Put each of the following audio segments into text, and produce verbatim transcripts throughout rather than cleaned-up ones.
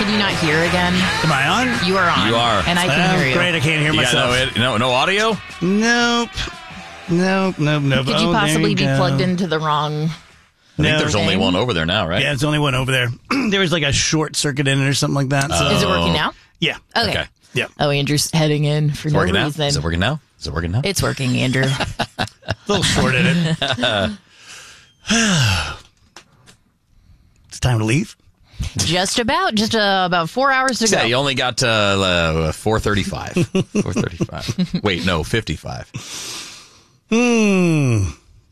Can you not hear again? Am I on? You are on. You are. And I can Oh, hear you. great, I can't hear You myself. got no, no, no audio? Nope. Nope, nope, nope. Could you Oh, there possibly you be go. plugged into the wrong... I think No. there's only Thing? one over there now, right? Yeah, it's only one over there. There was like a short circuit in it or something like that. So. Is it working now? Yeah. Okay. Okay. Yeah. Oh, Andrew's heading in for no Working now? reason. Is it working now? Is it working now? It's working, Andrew. A little short in it. It's time to leave. Just about. Just uh, about four hours to Yeah, go. you only got uh, uh, four thirty-five. four thirty-five. Wait, no, fifty-five. Hmm.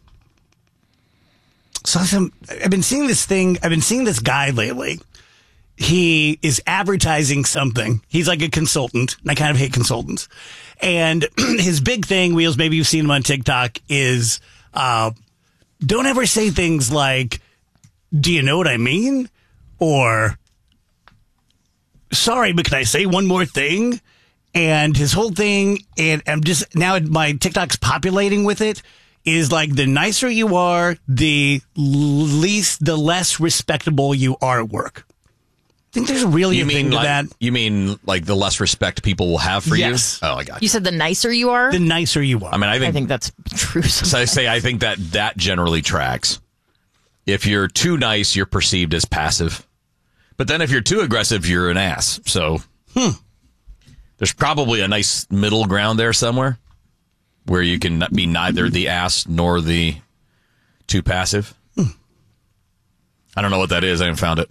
So some, I've been seeing this thing. I've been seeing this guy lately. He is advertising something. He's like a consultant. And I kind of hate consultants. And his big thing, Wheels, maybe you've seen him on TikTok, is uh, don't ever say things like, do you know what I mean? Or, sorry, but can I say one more thing? And his whole thing, and I'm just, now my TikTok's populating with it, is like the nicer you are, the least, the less respectable you are at work. I think there's really You a thing mean to like that. you mean like the less respect people will have for Yes. you? Oh, I got You you. said the nicer you are? The nicer you are. I mean, I think, I think that's true. so I say I think that that generally tracks. If you're too nice, you're perceived as passive. But then if you're too aggressive, you're an ass. So Hmm. there's probably a nice middle ground there somewhere where you can be neither the ass nor the too passive. Hmm. I don't know what that is. I haven't found it.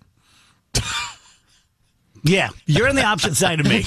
Yeah, you're on the opposite side of me.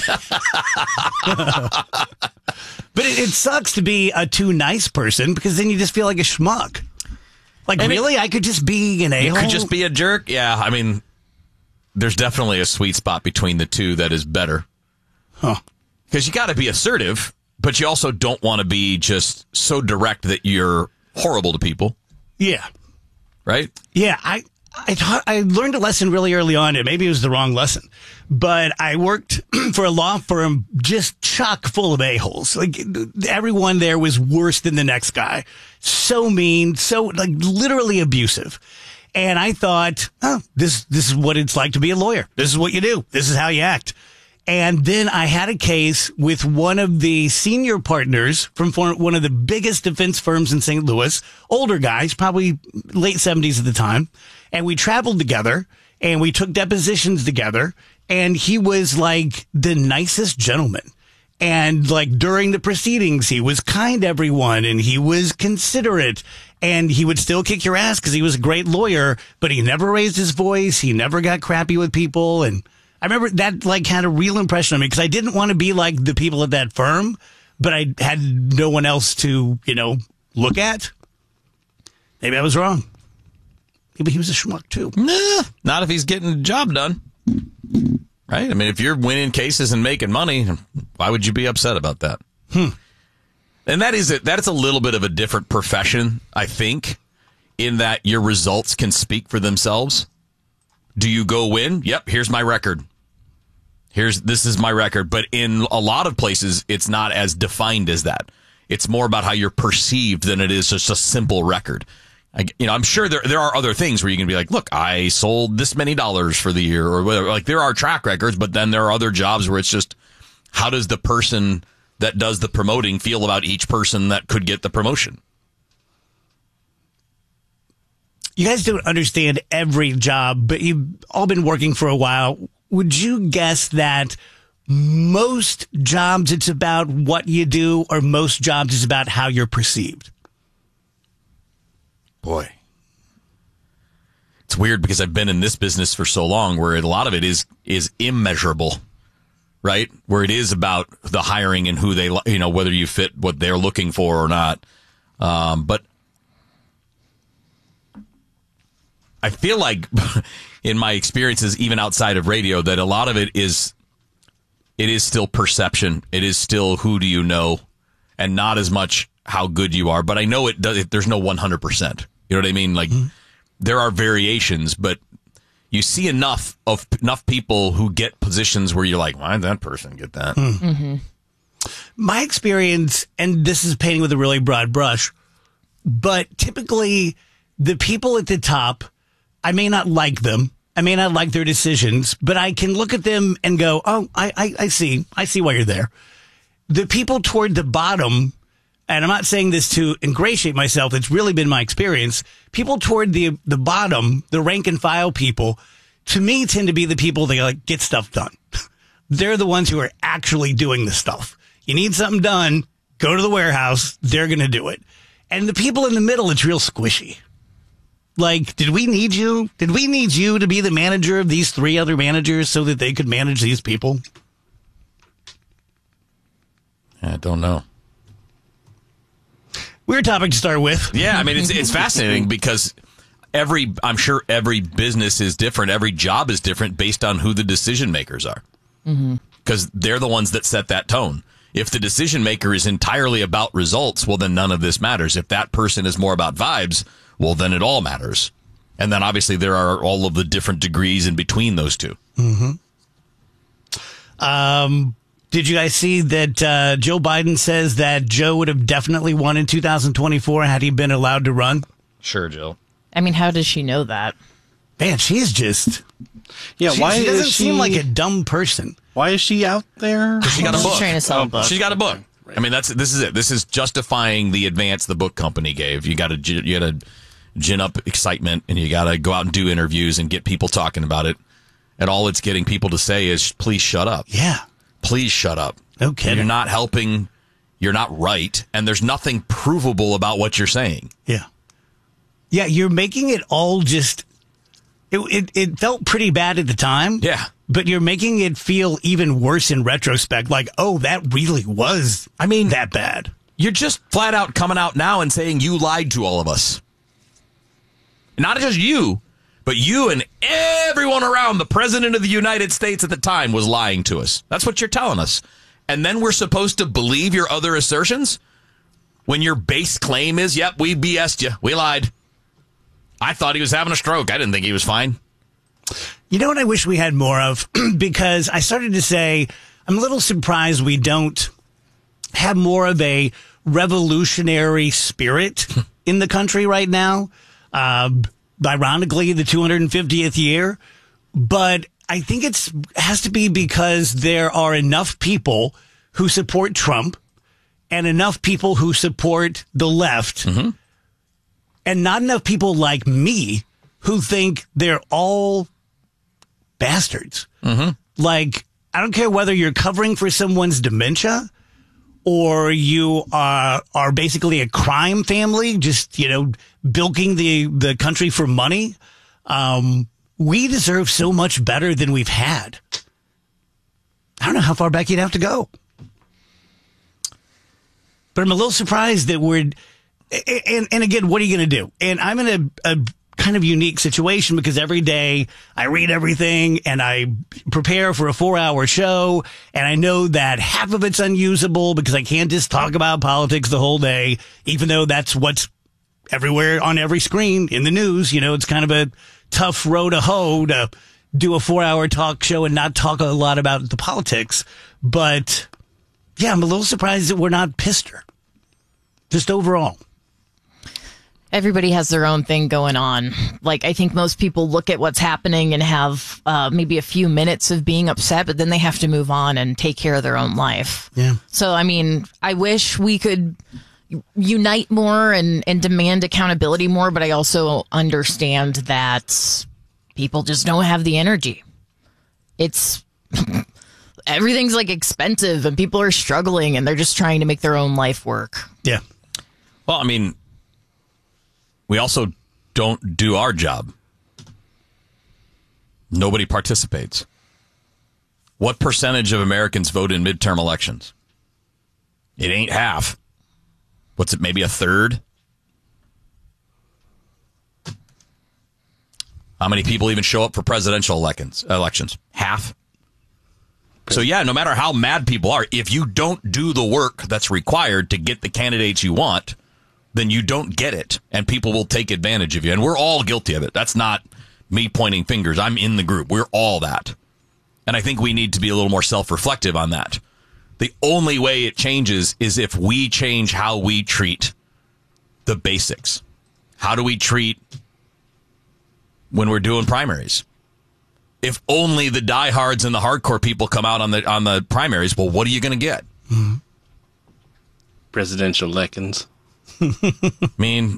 But it, it sucks to be a too nice person because then you just feel like a schmuck. Like, And it- really? I could just be an You a-hole? could just be a jerk. Yeah, I mean, there's definitely a sweet spot between the two that is better. Huh. Because you got to be assertive, but you also don't want to be just so direct that you're horrible to people, Yeah. right? Yeah, I I taught, I learned a lesson really early on, and maybe it was the wrong lesson, but I worked for a law firm just chock full of a-holes. Like, everyone there was worse than the next guy. So mean, so, like, literally abusive. And I thought, oh, this, this is what it's like to be a lawyer. This is what you do. This is how you act. And then I had a case with one of the senior partners from one of the biggest defense firms in Saint Louis, older guys, probably late seventies at the time. And we traveled together and we took depositions together. And he was like the nicest gentleman. And like during the proceedings, he was kind to everyone and he was considerate and he would still kick your ass because he was a great lawyer, but he never raised his voice. He never got crappy with people. And I remember that like had a real impression on me because I didn't want to be like the people at that firm, but I had no one else to, you know, look at. Maybe I was wrong. Maybe he was a schmuck too. Nah, not if he's getting the job done. Right? I mean, if you're winning cases and making money, why would you be upset about that? Hmm. And that is it. That is a little bit of a different profession, I think, in that your results can speak for themselves. Do you go win? Yep, here's my record. Here's this is my record. But in a lot of places, it's not as defined as that. It's more about how you're perceived than it is just a simple record. I, you know, I'm sure there there are other things where you can be like, look, I sold this many dollars for the year or whatever. Like there are track records, but then there are other jobs where it's just how does the person that does the promoting feel about each person that could get the promotion? You guys don't understand every job, but you've all been working for a while. Would you guess that most jobs it's about what you do, or most jobs it's about how you're perceived? Boy. It's weird because I've been in this business for so long where a lot of it is is immeasurable, right? Where it is about the hiring and who they, you know, whether you fit what they're looking for or not. Um, but I feel like in my experiences, even outside of radio, that a lot of it is, it is still perception. It is still who do you know and not as much how good you are. But I know it does, there's no one hundred percent. You know what I mean? Like mm-hmm. there are variations, but you see enough of enough people who get positions where you're like, why did that person get that? Mm-hmm. My experience, and this is painting with a really broad brush, but typically the people at the top, I may not like them, I may not like their decisions, but I can look at them and go, oh, I, I, I see. I see why you're there. The people toward the bottom, and I'm not saying this to ingratiate myself, it's really been my experience. People toward the the bottom, the rank and file people, to me tend to be the people that like get stuff done. They're the ones who are actually doing the stuff. You need something done, go to the warehouse, they're going to do it. And the people in the middle, it's real squishy. Like, did we need you? Did we need you to be the manager of these three other managers so that they could manage these people? I don't know. Weird topic to start with. Yeah, I mean, it's it's fascinating because every, I'm sure every business is different. Every job is different based on who the decision makers are. Because mm-hmm. they're the ones that set that tone. If the decision maker is entirely about results, well, then none of this matters. If that person is more about vibes, well, then it all matters. And then obviously there are all of the different degrees in between those two. Mm-hmm. Um, did you guys see that uh, Joe Biden says that Joe would have definitely won in two thousand twenty-four had he been allowed to run? Sure, Jill. I mean, how does she know that? Man, she's just... Yeah, she, why she doesn't is she, seem like a dumb person. Why is she out there? She got a She's book. trying to sell a Oh, book. She's got a book. I mean, that's this is it. This is justifying the advance the book company gave. You got to you got to gin up excitement, and you got to go out and do interviews and get people talking about it. And all it's getting people to say is, "Please shut up." Yeah, please shut up. No kidding. You're not helping. You're not right, and there's nothing provable about what you're saying. Yeah, yeah. You're making it all just. It, it it felt pretty bad at the time. Yeah. But you're making it feel even worse in retrospect. Like, oh, that really was, I mean, that bad. You're just flat out coming out now and saying you lied to all of us. Not just you, but you and everyone around the president of the United States at the time was lying to us. That's what you're telling us. And then we're supposed to believe your other assertions? When your base claim is, yep, we B S'd you. We lied. I thought he was having a stroke. I didn't think he was fine. You know what I wish we had more of? Because I started to say, I'm a little surprised we don't have more of a revolutionary spirit in the country right now. Uh, ironically, the two hundred fiftieth year. But I think it's has to be because there are enough people who support Trump and enough people who support the left. Mm-hmm. And not enough people like me who think they're all bastards. Mm-hmm. Like, I don't care whether you're covering for someone's dementia or you are, are basically a crime family, just, you know, bilking the, the country for money. Um, we deserve so much better than we've had. I don't know how far back you'd have to go. But I'm a little surprised that we're... And, and again, what are you going to do? And I'm in a, a kind of unique situation because every day I read everything and I prepare for a four hour show. And I know that half of it's unusable because I can't just talk about politics the whole day, even though that's what's everywhere on every screen in the news. You know, it's kind of a tough row to hoe to do a four hour talk show and not talk a lot about the politics. But yeah, I'm a little surprised that we're not pissed her. Just overall. Everybody has their own thing going on. Like, I think most people look at what's happening and have uh, maybe a few minutes of being upset, but then they have to move on and take care of their own life. Yeah. So, I mean, I wish we could unite more and, and demand accountability more, but I also understand that people just don't have the energy. It's everything's like expensive and people are struggling and they're just trying to make their own life work. Yeah. Well, I mean, we also don't do our job. Nobody participates. What percentage of Americans vote in midterm elections? It ain't half. What's it, maybe a third? How many people even show up for presidential elections? Elections? Half? So, yeah, no matter how mad people are, if you don't do the work that's required to get the candidates you want, then you don't get it, and people will take advantage of you. And we're all guilty of it. That's not me pointing fingers. I'm in the group. We're all that. And I think we need to be a little more self-reflective on that. The only way it changes is if we change how we treat the basics. How do we treat when we're doing primaries? if only the diehards and the hardcore people come out on the on the primaries, well, what are you going to get? Mm-hmm. Presidential elections. I mean,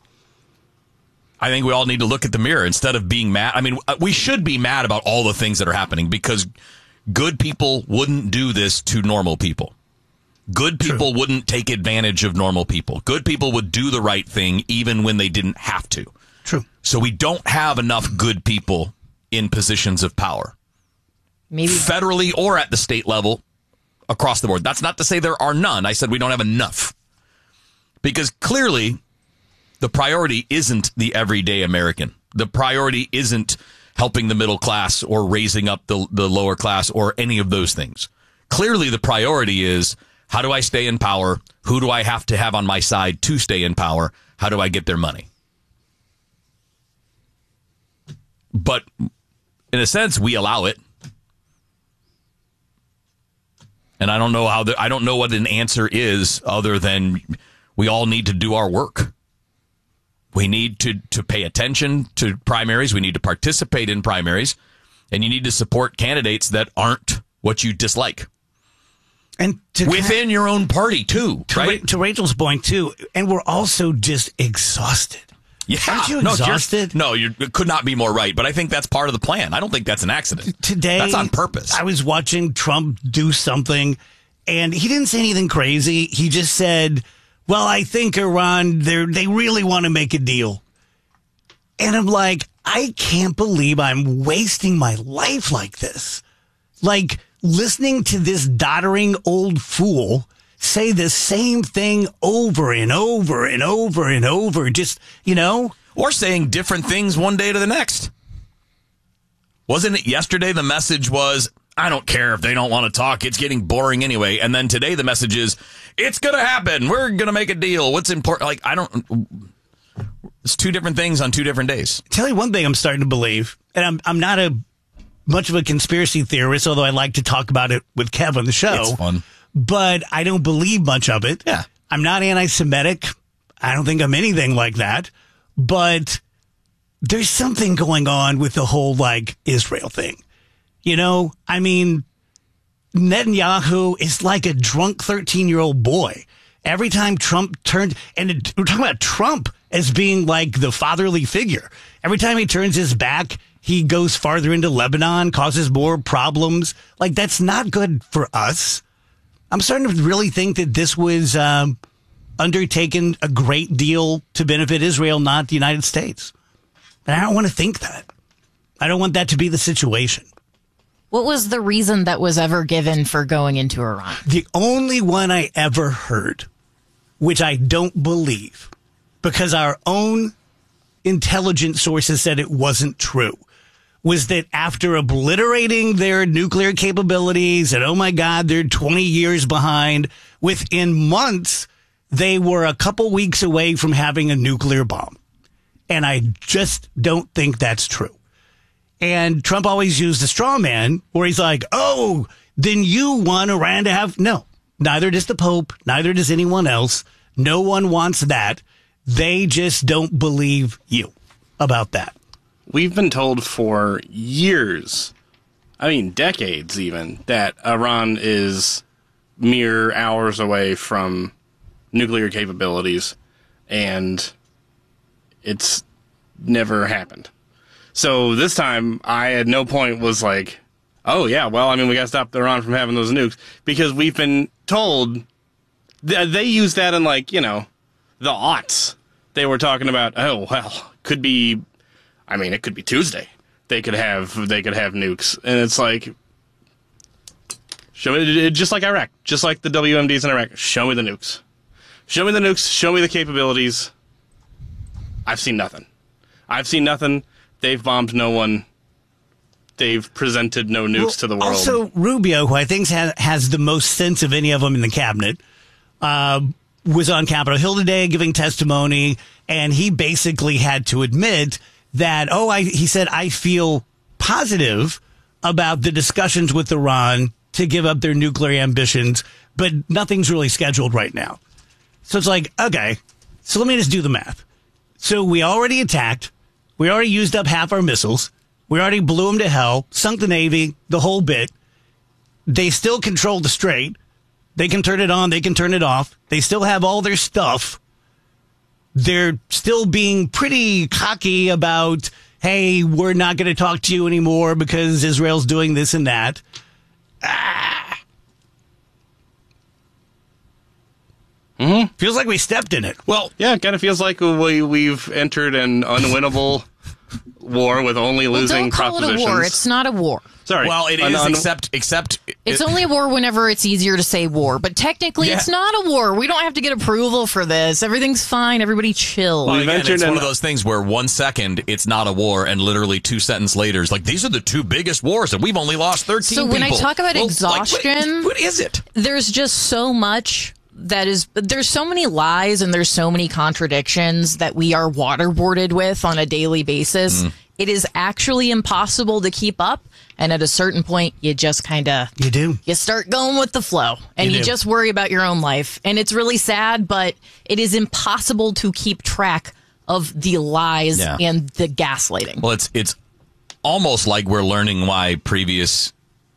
I think we all need to look at the mirror instead of being mad. I mean, we should be mad about all the things that are happening because good people wouldn't do this to normal people. Good people True. Wouldn't take advantage of normal people. Good people would do the right thing even when they didn't have to. True. So we don't have enough good people in positions of power. Maybe federally or at the state level across the board. That's not to say there are none. I said we don't have enough. Because clearly the priority isn't the everyday American. The priority isn't helping the middle class or raising up the, the lower class or any of those things. Clearly the priority is, how do I stay in power? Who do I have to have on my side to stay in power? How do I get their money? But in a sense, we allow it. And I don't know how the, I don't know what an answer is other than we all need to do our work. We need to, to pay attention to primaries. We need to participate in primaries. And you need to support candidates that aren't what you dislike. And to within your own party, too, to right? Ra- to Rachel's point, too. And we're also just exhausted. Yeah. Aren't you no, exhausted? No, you could not be more right. But I think that's part of the plan. I don't think that's an accident. Today, that's on purpose. I was watching Trump do something, and he didn't say anything crazy. He just said, well, I think Iran, they they really want to make a deal. And I'm like, I can't believe I'm wasting my life like this. Like, listening to this doddering old fool say the same thing over and over and over and over. Just, you know? Or saying different things one day to the next. Wasn't it yesterday the message was, I don't care if they don't want to talk. It's getting boring anyway. And then today the message is, it's going to happen. We're going to make a deal. What's important? Like, I don't... It's two different things on two different days. Tell you one thing I'm starting to believe, and I'm I'm not a much of a conspiracy theorist, although I like to talk about it with Kev on the show. It's fun. But I don't believe much of it. Yeah. I'm not anti-Semitic. I don't think I'm anything like that. But there's something going on with the whole, like, Israel thing. You know, I mean, Netanyahu is like a drunk thirteen-year-old boy. Every time Trump turned, and it, we're talking about Trump as being like the fatherly figure. Every time he turns his back, he goes farther into Lebanon, causes more problems. Like, that's not good for us. I'm starting to really think that this was um, undertaken a great deal to benefit Israel, not the United States. And I don't want to think that. I don't want that to be the situation. What was the reason that was ever given for going into Iran? The only one I ever heard, which I don't believe, because our own intelligence sources said it wasn't true, was that after obliterating their nuclear capabilities and, oh my God, they're twenty years behind, within months, they were a couple weeks away from having a nuclear bomb. And I just don't think that's true. And Trump always used the straw man where he's like, oh, then you want Iran to have... No, neither does the Pope. Neither does anyone else. No one wants that. They just don't believe you about that. We've been told for years, I mean decades even, that Iran is mere hours away from nuclear capabilities, and it's never happened. So this time, I at no point was like, oh yeah, well, I mean, we got to stop Iran from having those nukes, because we've been told, th- they use that in, like, you know, the aughts. They were talking about, oh, well, could be, I mean, it could be Tuesday. They could have, they could have nukes. And it's like, show me, just like Iraq, just like the W M Ds in Iraq, show me the nukes. Show me the nukes, show me the capabilities. I've seen nothing. I've seen nothing. They've bombed no one. They've presented no nukes well, to the world. Also, Rubio, who I think has, has the most sense of any of them in the cabinet, uh, was on Capitol Hill today giving testimony, and he basically had to admit that, oh, I, he said, I feel positive about the discussions with Iran to give up their nuclear ambitions, but nothing's really scheduled right now. So it's like, okay, so let me just do the math. So we already attacked. We already used up half our missiles. We already blew them to hell, sunk the Navy, the whole bit. They still control the strait. They can turn it on. They can turn it off. They still have all their stuff. They're still being pretty cocky about, hey, we're not going to talk to you anymore because Israel's doing this and that. Ah. Mm-hmm. Feels like we stepped in it. Well, Yeah, it kind of feels like we, we've entered an unwinnable war with only Well, losing don't call propositions. it a war. It's not a war. Sorry. well, it An is un- except except It's it- only a war whenever it's easier to say war. But technically, Yeah. it's not a war. We don't have to get approval for this. Everything's fine. Everybody chill. Well, We've again, entered it's one an- of those things where one second it's not a war, and literally two sentences later, it's like these are the two biggest wars, and we've only lost thirteen. So when I people. talk about Well, like, exhaustion- what, what is it? There's just so much that is, there's so many lies and there's so many contradictions that we are waterboarded with on a daily basis. Mm. It is actually impossible to keep up. And at a certain point, you just kind of, You do. you start going with the flow and You you, do. just worry about your own life. And it's really sad, but it is impossible to keep track of the lies Yeah. and the gaslighting. Well, it's it's almost like we're learning why previous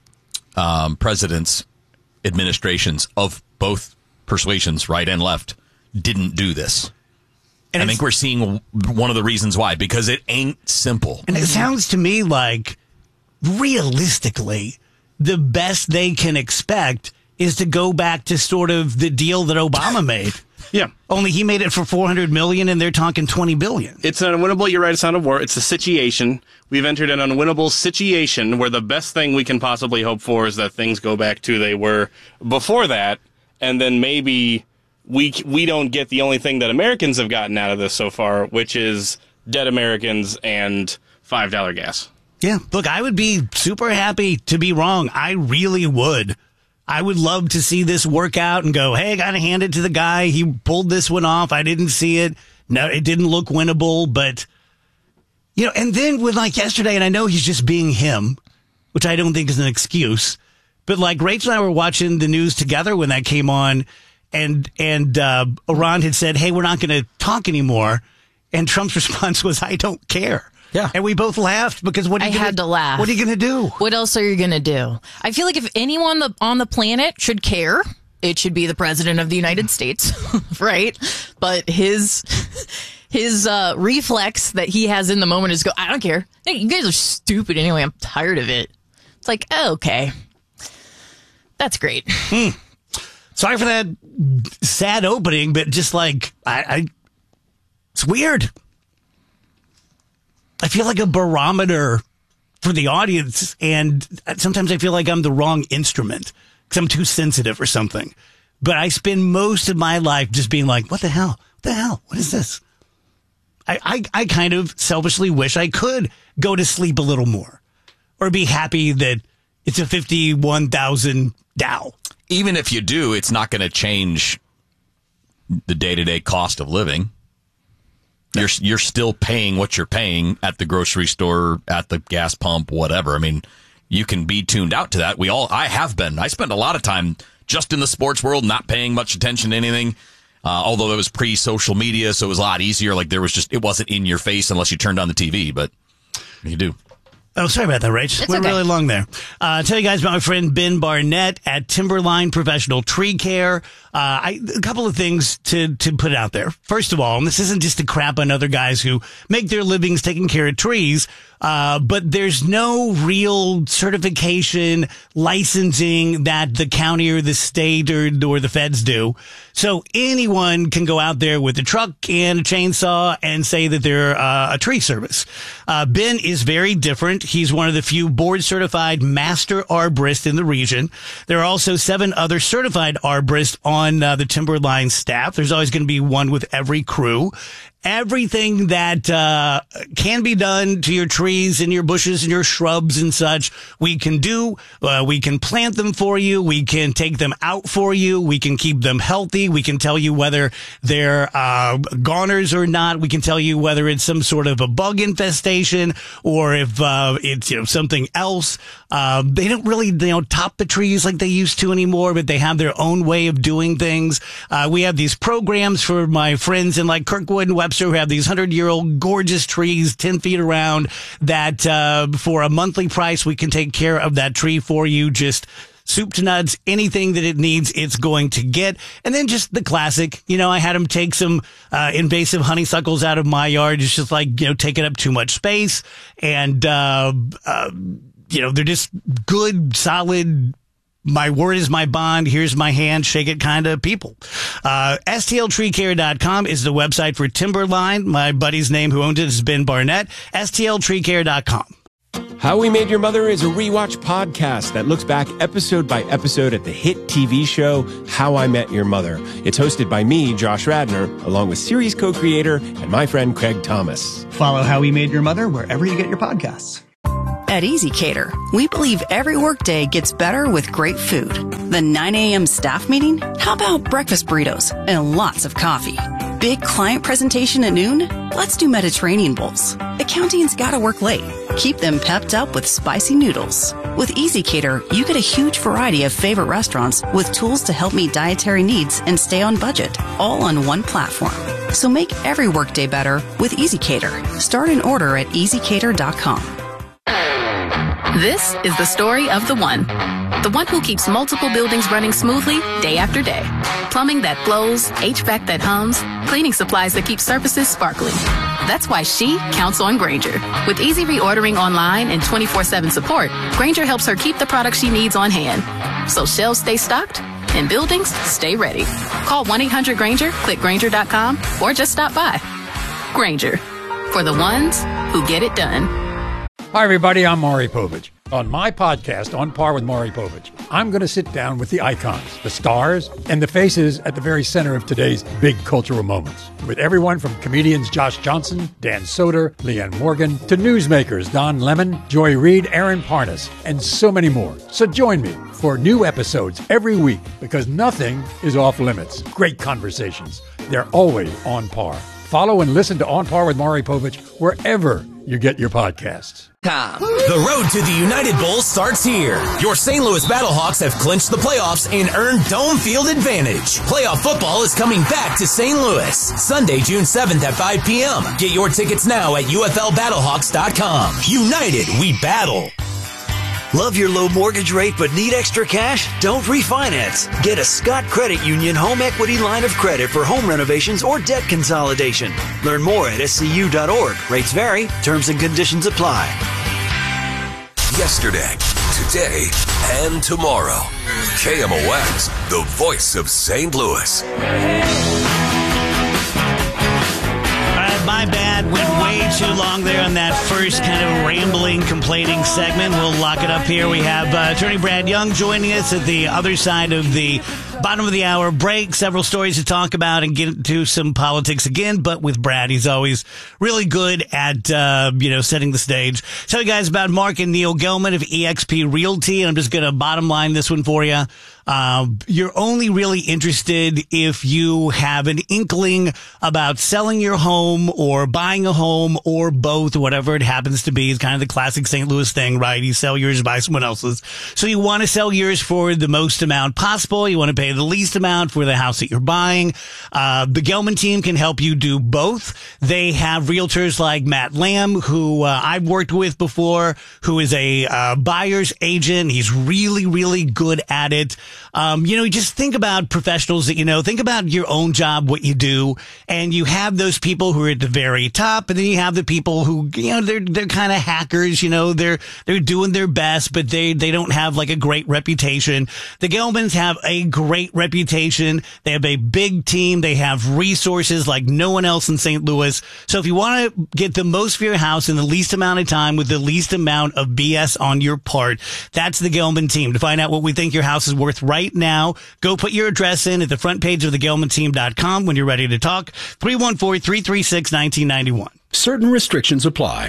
um, presidents, administrations of both persuasions, right and left, didn't do this. And I it's- think we're seeing one of the reasons why, because it ain't simple. And it sounds to me like, realistically, the best they can expect is to go back to sort of the deal that Obama made. Yeah. Only he made it for four hundred million dollars and they're talking twenty billion dollars. It's an unwinnable, you're right, it's not a war. It's a situation. We've entered an unwinnable situation where the best thing we can possibly hope for is that things go back to they were before that, and then maybe we we don't get the only thing that Americans have gotten out of this so far, which is dead Americans and five dollar gas. Yeah. Look, I would be super happy to be wrong. I really would. I would love to see this work out and go, hey, I got to hand it to the guy. He pulled this one off. I didn't see it. No, it didn't look winnable, but, you know, and then with like yesterday, and I know he's just being him, which I don't think is an excuse, but like Rachel and I were watching the news together when that came on, and, and, uh, Iran had said, hey, we're not going to talk anymore. And Trump's response was, I don't care. Yeah. And we both laughed because what are I you gonna, had to laugh. What are you going to do? What else are you going to do? I feel like if anyone the, on the planet should care, it should be the president of the United States, right? But his his uh, reflex that he has in the moment is go, I don't care. Hey, you guys are stupid anyway. I'm tired of it. It's like, oh, okay. That's great. Sorry for that sad opening, but just like, I, I it's weird. I feel like a barometer for the audience, and sometimes I feel like I'm the wrong instrument because I'm too sensitive or something. But I spend most of my life just being like, what the hell? What the hell? What is this? I, I, I kind of selfishly wish I could go to sleep a little more or be happy that it's a fifty-one thousand Dow. Even if you do, it's not going to change the day-to-day cost of living. You're you're still paying what you're paying at the grocery store, at the gas pump, whatever. I mean, you can be tuned out to that. We all, I have been. I spent a lot of time just in the sports world, not paying much attention to anything. Uh, although it was pre-social media, so it was a lot easier. Like there was just, it wasn't in your face unless you turned on the T V, but you do. Oh, sorry about that, Rach. It's We're okay. really long there. Uh, I'll tell you guys about my friend Ben Barnett at Timberline Professional Tree Care. Uh, I, a couple of things to, to put out there. First of all, and this isn't just to crap on other guys who make their livings taking care of trees, uh, but there's no real certification, licensing that the county or the state or, or the feds do. So anyone can go out there with a truck and a chainsaw and say that they're uh, a tree service. Uh, Ben is very different. He's one of the few board certified master arborists in the region. There are also seven other certified arborists on uh, the Timberline staff. There's always going to be one with every crew. Everything that uh can be done to your trees and your bushes and your shrubs and such, we can do. Uh, we can plant them for you. We can take them out for you. We can keep them healthy. We can tell you whether they're uh goners or not. We can tell you whether it's some sort of a bug infestation or if uh it's, you know, something else. Uh, they don't really, you know, top the trees like they used to anymore, but they have their own way of doing things. Uh, we have these programs for my friends in like Kirkwood and Webster Webster, who have these hundred-year-old gorgeous trees, ten feet around, that uh, for a monthly price, we can take care of that tree for you. Just soup to nuts, anything that it needs, it's going to get. And then just the classic, you know, I had him take some uh, invasive honeysuckles out of my yard. It's just like, you know, taking up too much space. And, uh, uh, you know, they're just good, solid, my word is my bond, here's my hand, shake it kind of people. Uh, S T L tree care dot com is the website for Timberline. My buddy's name who owns it is Ben Barnett. S T L tree care dot com. How We Made Your Mother is a rewatch podcast that looks back episode by episode at the hit T V show How I Met Your Mother. It's hosted by me, Josh Radnor, along with series co-creator and my friend Craig Thomas. Follow How We Made Your Mother wherever you get your podcasts. At Easy Cater, we believe every workday gets better with great food. The nine a.m. staff meeting? How about breakfast burritos and lots of coffee? Big client presentation at noon? Let's do Mediterranean bowls. Accounting's gotta work late. Keep them pepped up with spicy noodles. With Easy Cater, you get a huge variety of favorite restaurants with tools to help meet dietary needs and stay on budget, all on one platform. So make every workday better with Easy Cater. Start an order at easy cater dot com. This is the story of the one. The one who keeps multiple buildings running smoothly day after day. Plumbing that flows, H V A C that hums, cleaning supplies that keep surfaces sparkling. That's why she counts on Grainger. With easy reordering online and twenty-four seven support, Grainger helps her keep the products she needs on hand. So shelves stay stocked and buildings stay ready. Call one eight hundred Grainger, click Grainger dot com, or just stop by. Grainger, for the ones who get it done. Hi, everybody. I'm Maury Povich. On my podcast, On Par with Maury Povich, I'm going to sit down with the icons, the stars, and the faces at the very center of today's big cultural moments. With everyone from comedians Josh Johnson, Dan Soder, Leanne Morgan, to newsmakers Don Lemon, Joy Reid, Aaron Parnas, and so many more. So join me for new episodes every week because nothing is off limits. Great conversations. They're always on par. Follow and listen to On Par with Maury Povich wherever you get your podcasts. The road to the United Bowl starts here. Your Saint Louis Battlehawks have clinched the playoffs and earned Dome Field advantage. Playoff football is coming back to Saint Louis, Sunday, June seventh at five p.m. Get your tickets now at U F L battlehawks dot com. United, we battle. Love your low mortgage rate but need extra cash? Don't refinance. Get a Scott Credit Union home equity line of credit for home renovations or debt consolidation. Learn more at S C U dot org. Rates vary. Terms and conditions apply. Yesterday, today, and tomorrow. K M O X, the voice of Saint Louis. My bad. Went way too long there on that first kind of rambling, complaining segment. We'll lock it up here. We have uh, Attorney Brad Young joining us at the other side of the bottom of the hour break. Several stories to talk about and get into some politics again. But with Brad, he's always really good at, uh, you know, setting the stage. Tell you guys about Mark and Neil Gelman of E X P Realty. And I'm just going to bottom line this one for you. Uh, you're only really interested if you have an inkling about selling your home or buying a home or both, whatever it happens to be. It's kind of the classic Saint Louis thing, right? You sell yours, buy someone else's. So you want to sell yours for the most amount possible. You want to pay the least amount for the house that you're buying. Uh, the Gelman team can help you do both. They have realtors like Matt Lamb, who uh, I've worked with before, who is a uh, buyer's agent. He's really, really good at it. Um, you know, just think about professionals that you know. Think about your own job, what you do, and you have those people who are at the very top, and then you have the people who, you know, they're they're kind of hackers. You know, they're they're doing their best, but they they don't have like a great reputation. The Gelmans have a great reputation. They have a big team. They have resources like no one else in Saint Louis. So if you want to get the most for your house in the least amount of time with the least amount of B S on your part, that's the Gelman team. To find out what we think your house is worth right now, go put your address in at the front page of the gelman team dot com when you're ready to talk. three one four, three three six, one nine nine one. Certain restrictions apply.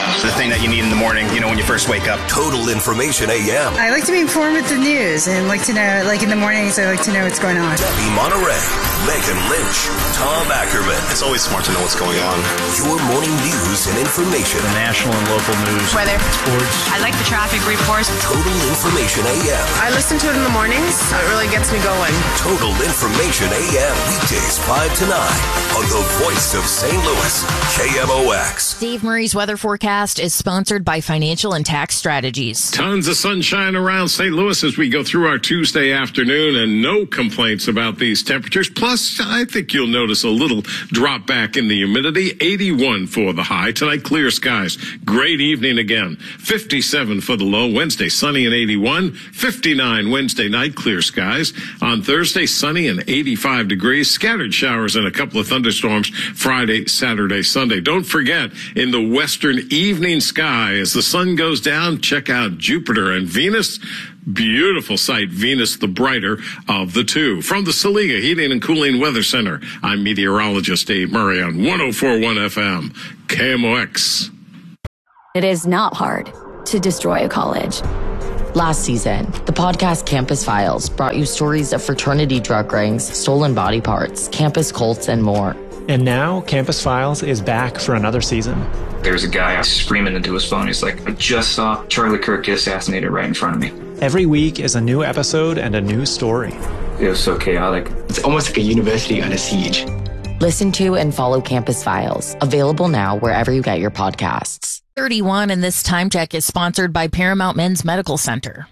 the thing that you need in the morning, you know, when you first wake up. Total Information A M. I like to be informed with the news and like to know, like in the mornings, I like to know what's going on. Debbie Monterey, Megan Lynch, Tom Ackerman. It's always smart to know what's going on. Your morning news and information. The national and local news. Weather. Sports. I like the traffic reports. Total Information A M. I listen to it in the mornings, so it really gets me going. Total Information A M. Weekdays five to nine on the voice of Saint Louis, K M O X. Dave Murray's weather forecast is sponsored by Financial and Tax Strategies. Tons of sunshine around Saint Louis as we go through our Tuesday afternoon, and no complaints about these temperatures. Plus, I think you'll notice a little drop back in the humidity. eighty-one for the high. Tonight, clear skies. Great evening again. fifty-seven for the low. Wednesday, sunny and eighty-one. fifty-nine Wednesday night, clear skies. On Thursday, sunny and eighty-five degrees. Scattered showers and a couple of thunderstorms Friday, Saturday, Sunday. Don't forget, in the western evening sky, as the sun goes down, check out Jupiter and Venus. Beautiful sight, Venus the brighter of the two. From the Saliga Heating and Cooling Weather Center, I'm meteorologist Dave Murray on one oh four point one F M, K M O X. It is not hard to destroy a college. Last season, the podcast Campus Files brought you stories of fraternity drug rings, stolen body parts, campus cults, and more. And now, Campus Files is back for another season. There's a guy screaming into his phone. He's like, I just saw Charlie Kirk get assassinated right in front of me. Every week is a new episode and a new story. It was so chaotic. It's almost like a university on a siege. Listen to and follow Campus Files. Available now wherever you get your podcasts. thirty-one, and this time check is sponsored by Paramount Men's Medical Center.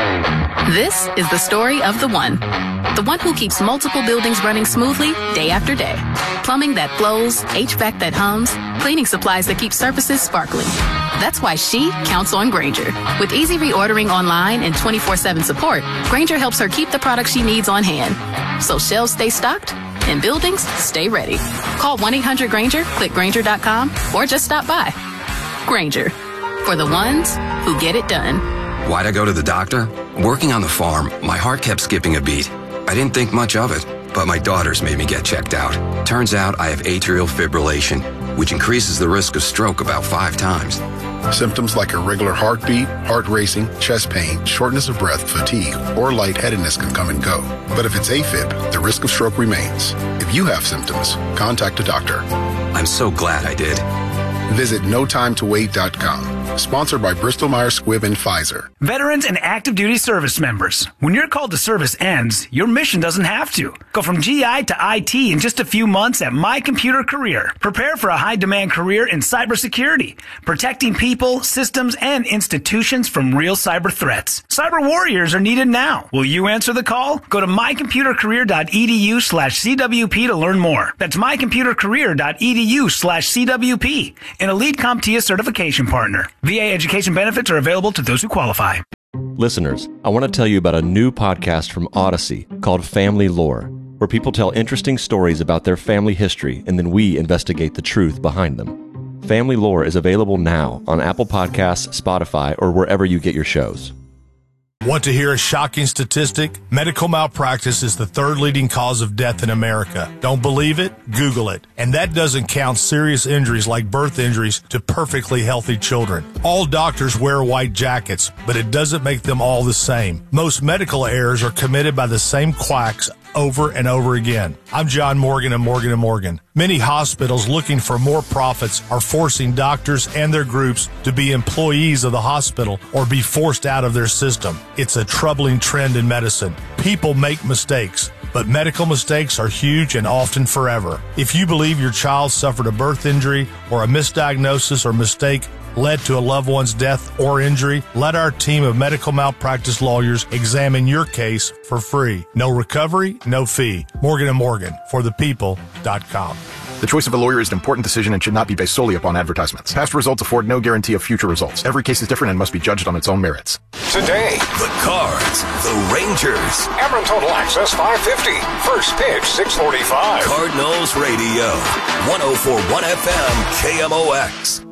This is the story of the one. The one who keeps multiple buildings running smoothly day after day. Plumbing that flows, H V A C that hums, cleaning supplies that keep surfaces sparkling. That's why she counts on Grainger. With easy reordering online and twenty-four seven support, Grainger helps her keep the products she needs on hand. So shelves stay stocked and buildings stay ready. Call one eight hundred Grainger, click Grainger dot com, or just stop by. Grainger, for the ones who get it done. Why'd I go to the doctor? Working on the farm, my heart kept skipping a beat. I didn't think much of it, but my daughters made me get checked out. Turns out I have atrial fibrillation, which increases the risk of stroke about five times. Symptoms like irregular heartbeat, heart racing, chest pain, shortness of breath, fatigue, or lightheadedness can come and go. But if it's AFib, the risk of stroke remains. If you have symptoms, contact a doctor. I'm so glad I did. Visit no time to wait dot com. Sponsored by Bristol-Myers Squibb and Pfizer. Veterans and active duty service members. When your call to service ends, your mission doesn't have to. Go from G I to I T in just a few months at My Computer Career. Prepare for a high-demand career in cybersecurity, protecting people, systems, and institutions from real cyber threats. Cyber warriors are needed now. Will you answer the call? Go to my computer career dot e d u slash c w p to learn more. That's my computer career dot e d u slash c w p. An Elite CompTIA certification partner. V A education benefits are available to those who qualify. Listeners, I want to tell you about a new podcast from Odyssey called Family Lore, where people tell interesting stories about their family history and then we investigate the truth behind them. Family Lore is available now on Apple Podcasts, Spotify, or wherever you get your shows. Want to hear a shocking statistic? Medical malpractice is the third leading cause of death in America. Don't believe it? Google it. And that doesn't count serious injuries like birth injuries to perfectly healthy children. All doctors wear white jackets, but it doesn't make them all the same. Most medical errors are committed by the same quacks over and over again. I'm John Morgan of Morgan and Morgan. Many hospitals looking for more profits are forcing doctors and their groups to be employees of the hospital or be forced out of their system. It's a troubling trend in medicine. People make mistakes, but medical mistakes are huge and often forever. If you believe your child suffered a birth injury or a misdiagnosis or mistake led to a loved one's death or injury, let our team of medical malpractice lawyers examine your case for free. No recovery, no fee. Morgan and Morgan, for the people dot com. The choice of a lawyer is an important decision and should not be based solely upon advertisements. Past results afford no guarantee of future results. Every case is different and must be judged on its own merits. Today, the Cards, the Rangers. Ameren Total Access five fifty. First pitch six forty-five. Cardinals Radio. one oh four point one F M K M O X.